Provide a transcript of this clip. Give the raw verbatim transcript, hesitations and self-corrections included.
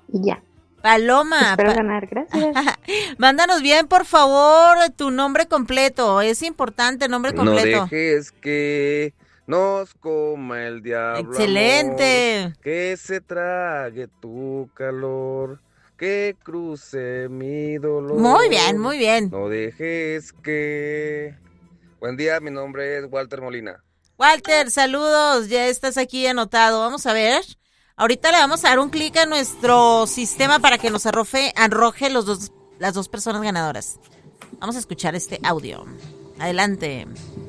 y ya. Paloma. Espero pa- ganar, gracias. Mándanos bien, por favor, tu nombre completo. Es importante, nombre completo. No dejes que nos coma el diablo, Excelente. amor, que se trague tu calor, que cruce mi dolor. Muy bien, muy bien. No dejes que... Buen día, mi nombre es Walter Molina. Walter, saludos, ya estás aquí anotado. Vamos a ver. Ahorita le vamos a dar un clic a nuestro sistema para que nos arroje, arroje los dos, las dos personas ganadoras. Vamos a escuchar este audio. Adelante.